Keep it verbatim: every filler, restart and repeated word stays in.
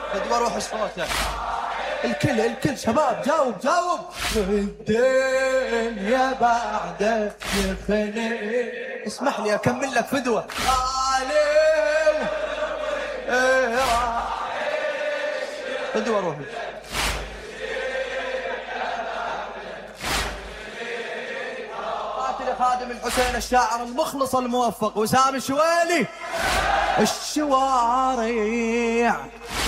فدوى روح صوتك. الكل الكل شباب جاوب جاوب. الدنيا بعد يفني. اسمح لي اكمل لك فدوى. فدوى روحي. قاتل خادم الحسين الشاعر المخلص الموفق وسام الشويلي. الشوارع